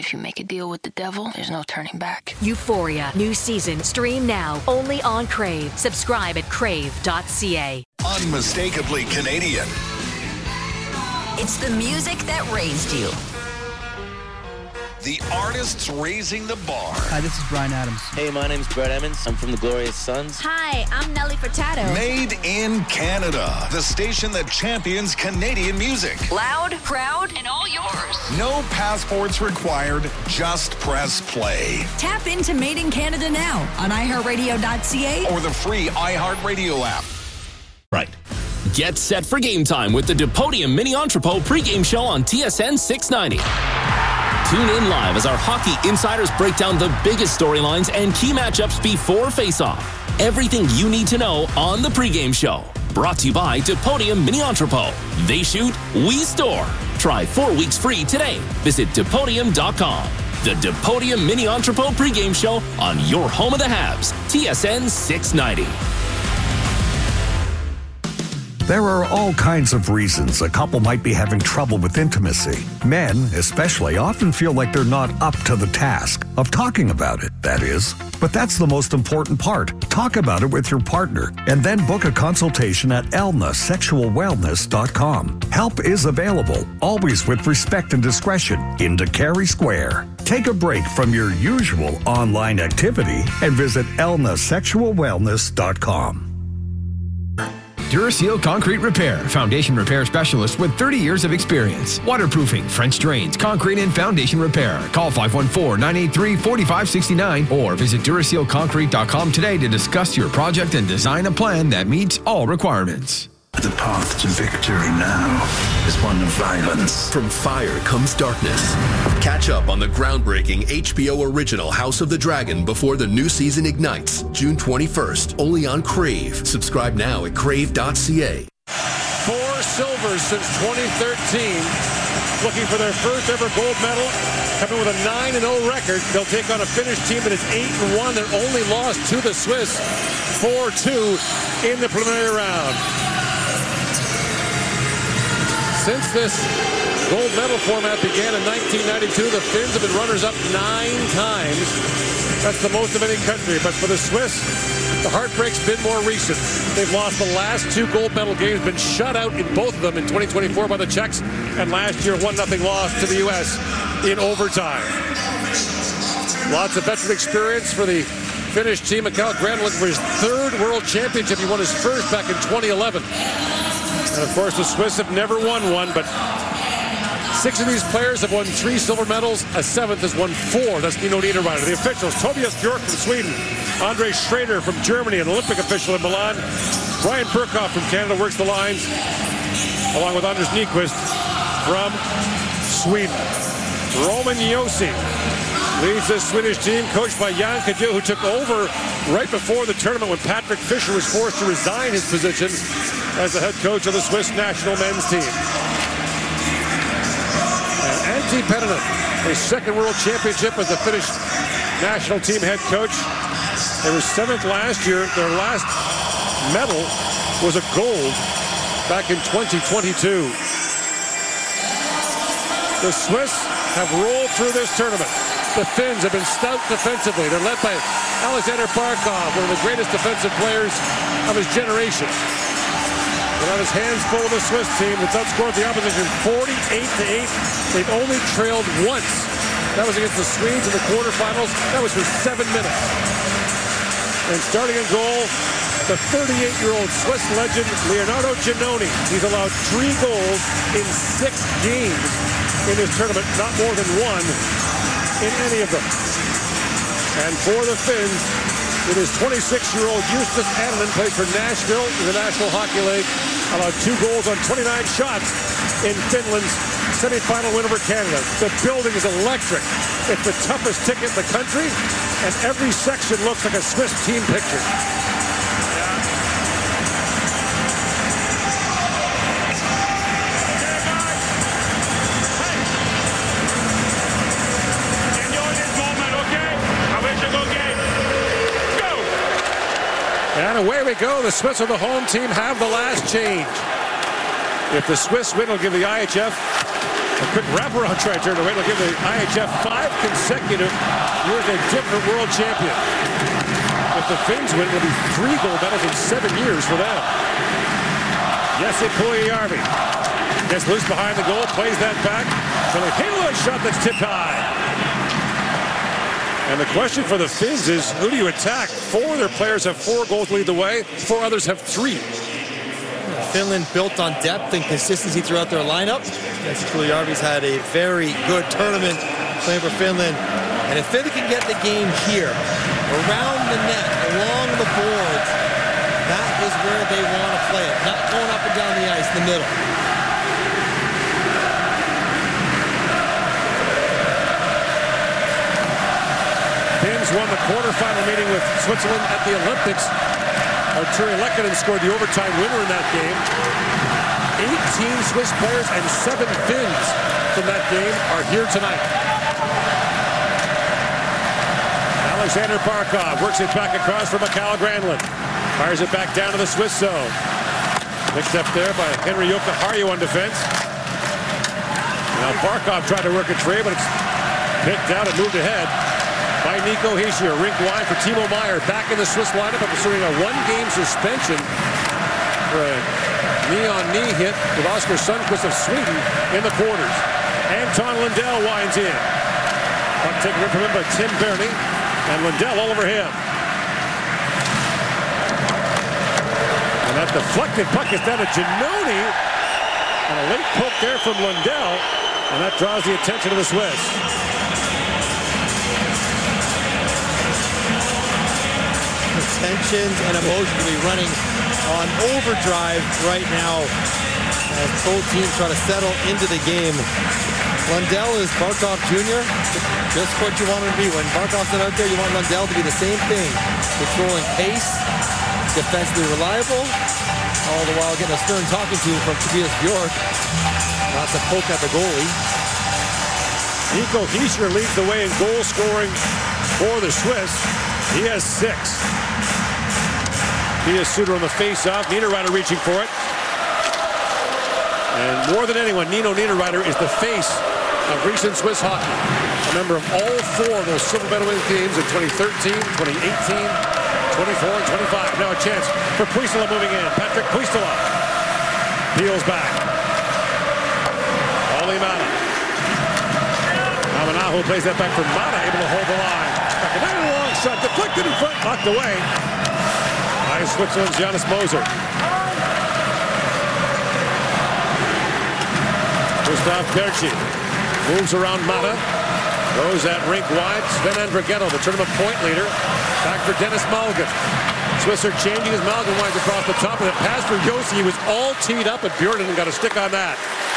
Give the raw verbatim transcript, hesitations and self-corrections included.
If you make a deal with the devil, there's no turning back. Euphoria, new season, stream now, only on Crave. Subscribe at crave dot c a. Unmistakably Canadian. It's the music that raised you. The artists raising the bar. Hi, this is Bryan Adams. Hey, my name's Brett Emmons. I'm from the Glorious Sons. Hi, I'm Nelly Furtado. Made in Canada. The station that champions Canadian music. Loud, proud, And all yours. No passports required. Just press play. Tap into Made in Canada now on i heart radio dot c a Or the free iHeartRadio app. Right. Get set for game time with the DePodium Mini Entrepot pregame show on T S N six ninety. Tune in live as our hockey insiders break down the biggest storylines and key matchups before face-off. Everything you need to know on the pregame show. Brought to you by DePodium Mini Entrepot. They shoot, we store. Try four weeks free today. Visit depodium dot com. The DePodium Mini Entrepot pregame show on your home of the Habs, T S N six ninety. There are all kinds of reasons a couple might be having trouble with intimacy. Men, especially, often feel like they're not up to the task of talking about it, that is. But that's the most important part. Talk about it with your partner and then book a consultation at elna sexual wellness dot com. Help is available, always with respect and discretion, in Carey Square. Take a break from your usual online activity and visit elna sexual wellness dot com. Duraseal Concrete Repair, foundation repair specialist with thirty years of experience. Waterproofing, French drains, concrete and foundation repair. Call five one four, nine eight three, four five six nine or visit duraseal concrete dot com today to discuss your project and design a plan that meets all requirements. The path to victory now is one of violence. From fire comes darkness. Catch up on the groundbreaking H B O original House of the Dragon before the new season ignites, June twenty-first, only on Crave. Subscribe now at crave dot c a. Four silvers since twenty thirteen. Looking for their first ever gold medal. Coming with a nine and oh record. They'll take on a Finnish team that is eight and one. Their only loss to the Swiss, four two in the preliminary round. Since this gold medal format began in nineteen ninety-two, the Finns have been runners-up nine times. That's the most of any country. But for the Swiss, the heartbreak's been more recent. They've lost the last two gold medal games, been shut out in both of them in twenty twenty-four by the Czechs, and last year one nothing loss to the U S in overtime. Lots of veteran experience for the Finnish team. Mikael Granlund looking for his third world championship. He won his first back in twenty eleven. And, of course, the Swiss have never won one, but six of these players have won three silver medals. A seventh has won four. That's Nino Niederreiter. The officials, Tobias Bjork from Sweden, Andre Schrader from Germany, an Olympic official in Milan. Brian Perkoff from Canada works the lines, along with Anders Nyquist from Sweden. Roman Josi leads this Swedish team, coached by Jan Kadil, who took over right before the tournament when Patrick Fischer was forced to resign his position as the head coach of the Swiss national men's team. And Antti Pennanen, his second world championship as the Finnish national team head coach. They were seventh last year. Their last medal was a gold back in twenty twenty-two. The Swiss have rolled through this tournament. The Finns have been stout defensively. They're led by Alexander Barkov, one of the greatest defensive players of his generation. But on his hands full of the Swiss team that's outscored the opposition forty-eight to eight. They've only trailed once. That was against the Swedes in the quarterfinals. That was for seven minutes. And starting in goal, the thirty-eight-year-old Swiss legend Leonardo Giannoni. He's allowed three goals in six games in this tournament, not more than one in any of them. And for the Finns, it is twenty-six-year-old Justus Annunen, plays for Nashville in the National Hockey League, allowed two goals on twenty-nine shots in Finland's semifinal win over Canada. The building is electric. It's the toughest ticket in the country, and every section looks like a Swiss team picture. And away we go. The Swiss are the home team, have the last change. If the Swiss win, will give the I H F A quick wraparound try to turn away. They'll give the I H F five consecutive years a different world champion. If the Finns win, it'll be three gold medals in seven years for them. Jesse Puljujärvi gets loose behind the goal, plays that back. For the halo shot that's tipped high. And the question for the Finns is, who do you attack? Four of their players have four goals to lead the way. Four others have three. Finland built on depth and consistency throughout their lineup. Jesse Puljujärvi's had a very good tournament playing for Finland. And if Finland can get the game here, around the net, along the boards, that is where they want to play it. Not going up and down the ice in the middle. Finns won the quarterfinal meeting with Switzerland at the Olympics. Artturi Lehkonen scored the overtime winner in that game. eighteen Swiss players and seven Finns from that game are here tonight. Alexander Barkov works it back across for Mikael Granlund. Fires it back down to the Swiss zone. Picked up there by Henri Jokiharju on defense. Now Barkov tried to work a trade, but it's picked out and moved ahead by Nico Hischier. Rink wide for Timo Meier. Back in the Swiss lineup after serving a one-game suspension for a knee-on-knee hit with Oskar Sundqvist of Sweden in the quarters. Anton Lundell winds in. Puck taken from him by Tim Berni. And Lundell all over him. And that deflected puck is down to Giannoni. And a late poke there from Lundell. And that draws the attention of the Swiss. Tensions and emotions will be running on overdrive right now as both teams try to settle into the game. Lundell is Barkov Junior Just what you want him to be. When Barkov's not out there, you want Lundell to be the same thing. Controlling pace, defensively reliable, all the while getting a stern talking to from Tobias Bjork. Not to poke at the goalie. Nico Hischier leads the way in goal scoring for the Swiss. He has six. Pius Suter on the face-off. Niederreiter reaching for it. And more than anyone, Nino Niederreiter is the face of recent Swiss hockey. A member of all four of those silver medal winning teams in twenty thirteen, twenty eighteen, twenty-four, and twenty-five. Now a chance for Puistola moving in. Patrick Puistola peels back. Olli Määttä. Amanahu plays that back for Mata, able to hold the line. Back another long shot, deflected in front, knocked away by Switzerland's Jonas Moser. Gustav Perchi moves around Mata. Goes that rink wide. Sven Andrighetto, the tournament point leader. Back for Dennis Malgin. Swiss are changing as Malgin winds across the top of the pass for Josi. He was all teed up, and Bjornen got a stick on that.